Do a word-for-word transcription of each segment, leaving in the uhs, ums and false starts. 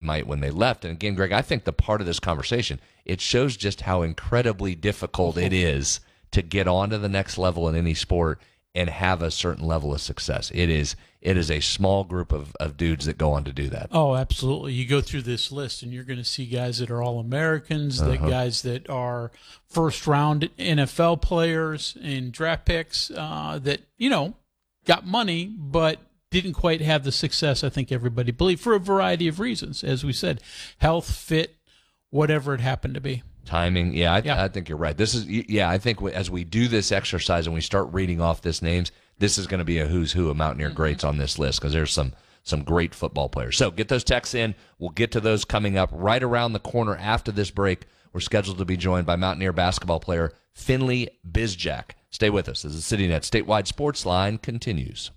might when they left. And again, Greg, I think the part of this conversation, it shows just how incredibly difficult it is to get on to the next level in any sport and have a certain level of success. It is it is a small group of, of dudes that go on to do that. Oh, absolutely. You go through this list and you're going to see guys that are All-Americans, uh-huh. the guys that are first-round N F L players and draft picks uh, that, you know, got money but didn't quite have the success I think everybody believed for a variety of reasons. As we said, health, fit, whatever it happened to be. Timing, yeah I, yeah, I think you're right. This is, yeah, I think as we do this exercise and we start reading off this names, this is going to be a who's who of Mountaineer mm-hmm. greats on this list because there's some some great football players. So get those texts in. We'll get to those coming up right around the corner after this break. We're scheduled to be joined by Mountaineer basketball player Finley Bizjack. Stay with us as the CityNet Statewide Sports Line continues.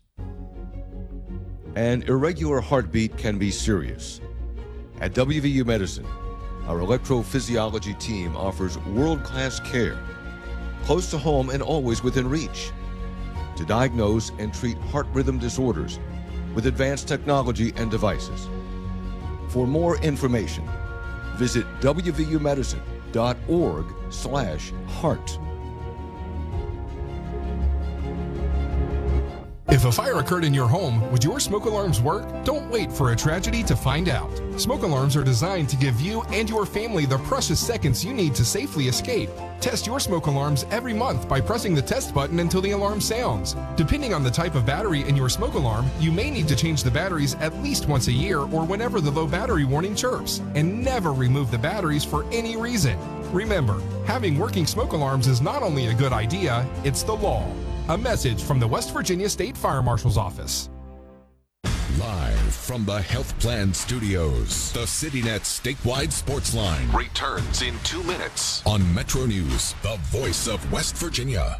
An irregular heartbeat can be serious. At W V U Medicine, our electrophysiology team offers world-class care, close to home and always within reach, to diagnose and treat heart rhythm disorders with advanced technology and devices. For more information, visit w v u medicine dot org slash heart. If a fire occurred in your home, would your smoke alarms work? Don't wait for a tragedy to find out. Smoke alarms are designed to give you and your family the precious seconds you need to safely escape. Test your smoke alarms every month by pressing the test button until the alarm sounds. Depending on the type of battery in your smoke alarm, you may need to change the batteries at least once a year or whenever the low battery warning chirps. And never remove the batteries for any reason. Remember, having working smoke alarms is not only a good idea, it's the law. A message from the West Virginia State Fire Marshal's Office. Live from the Health Plan Studios, the CityNet Statewide Sports Line returns in two minutes on Metro News, the voice of West Virginia.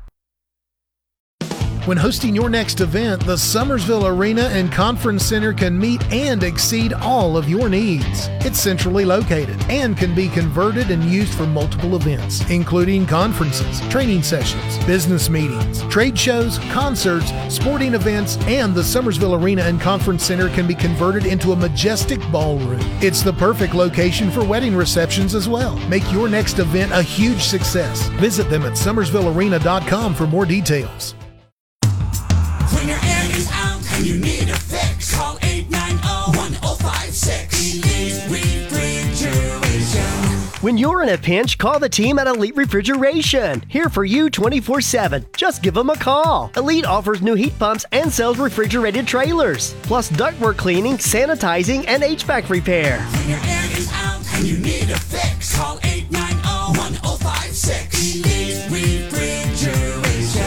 When hosting your next event, the Summersville Arena and Conference Center can meet and exceed all of your needs. It's centrally located and can be converted and used for multiple events, including conferences, training sessions, business meetings, trade shows, concerts, sporting events, and the Summersville Arena and Conference Center can be converted into a majestic ballroom. It's the perfect location for wedding receptions as well. Make your next event a huge success. Visit them at summersville arena dot com for more details. When your air is out and you need a fix, call eight nine zero, one zero five six. Elite Refrigeration. When you're in a pinch, call the team at Elite Refrigeration. Here for you twenty-four seven. Just give them a call. Elite offers new heat pumps and sells refrigerated trailers, plus ductwork cleaning, sanitizing, and H V A C repair. When your air is out and you need a fix, call eight nine zero, one zero five six. Elite Refrigeration.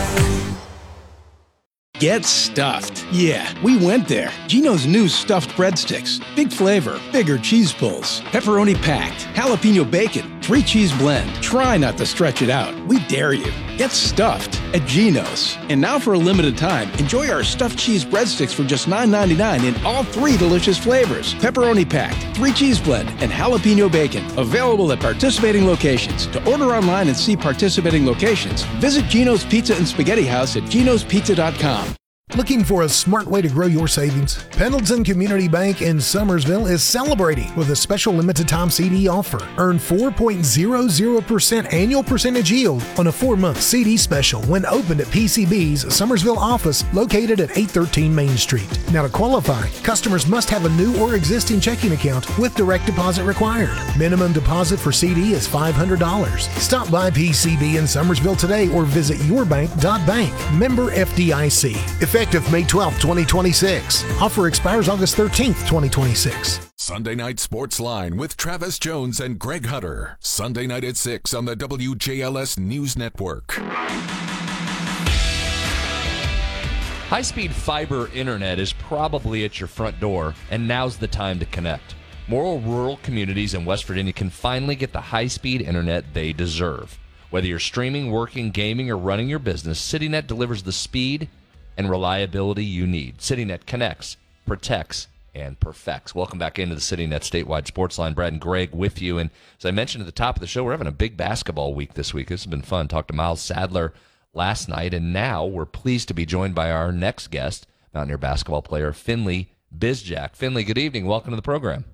Get stuffed. Yeah, we went there. Geno's new stuffed breadsticks. Big flavor, bigger cheese pulls, pepperoni packed, jalapeno bacon, three cheese blend. Try not to stretch it out. We dare you. Get stuffed at Geno's. And now for a limited time, enjoy our stuffed cheese breadsticks for just nine ninety-nine in all three delicious flavors. Pepperoni packed, three cheese blend, and jalapeno bacon. Available at participating locations. To order online and see participating locations, visit Geno's Pizza and Spaghetti House at genos pizza dot com. Looking for a smart way to grow your savings? Pendleton Community Bank in Summersville is celebrating with a special limited time C D offer. Earn four point zero zero percent annual percentage yield on a four-month C D special when opened at P C B's Summersville office located at eight thirteen Main Street. Now to qualify, customers must have a new or existing checking account with direct deposit required. Minimum deposit for C D is five hundred dollars. Stop by P C B in Summersville today or visit your bank dot bank. Member F D I C. Effective May twelfth, twenty twenty-six. Offer expires August thirteenth, twenty twenty-six. Sunday Night Sports Line with Travis Jones and Greg Hutter. Sunday night at six on the W J L S News Network. High-speed fiber internet is probably at your front door, and now's the time to connect. More rural communities in West Virginia can finally get the high-speed internet they deserve. Whether you're streaming, working, gaming, or running your business, CityNet delivers the speed and reliability you need. CityNet connects, protects, and perfects. Welcome back into the CityNet Statewide Sports Line. Brad and Greg with you. And as I mentioned at the top of the show, we're having a big basketball week this week. This has been fun. Talked to Miles Sadler last night, and now we're pleased to be joined by our next guest, Mountaineer basketball player Finley Bizjack. Finley, good evening. Welcome to the program.